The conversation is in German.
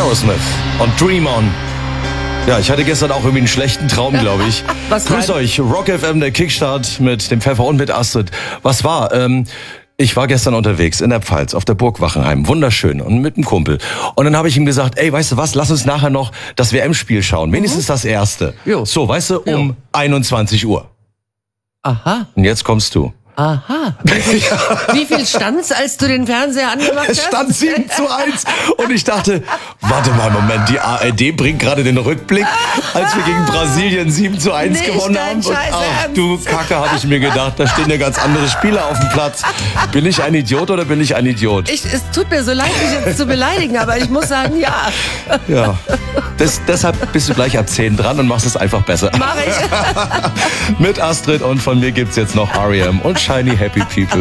Aerosmith und Dream On. Ja, ich hatte gestern auch irgendwie einen schlechten Traum, glaube ich. Was Grüß euch, Rock FM, der Kickstart mit dem Pfeffer und mit Astrid. Was war? Ich war gestern unterwegs in der Pfalz auf der Burg Wachenheim, wunderschön, und mit einem Kumpel. Und dann habe ich ihm gesagt, ey, weißt du was, lass uns nachher noch das WM-Spiel schauen, wenigstens das erste. Jo. So, weißt du, um 21 Uhr. Aha. Und jetzt kommst du. Aha. Wie viel stand's, als du den Fernseher angemacht hast? Es stand 7:1 und ich dachte, warte mal, Moment, die ARD bringt gerade den Rückblick, als wir gegen Brasilien 7:1 Nicht gewonnen dein haben. Und Scheiß ach Ernst. du Kacke, habe ich mir gedacht, da stehen ja ganz andere Spieler auf dem Platz. Bin ich ein Idiot oder bin ich ein Idiot? Es tut mir so leid, mich jetzt zu beleidigen, aber ich muss sagen, ja. Ja, deshalb bist du gleich ab 10 dran und machst es einfach besser. Mach ich. Mit Astrid und von mir gibt's jetzt noch R.E.M. und Shiny Happy People.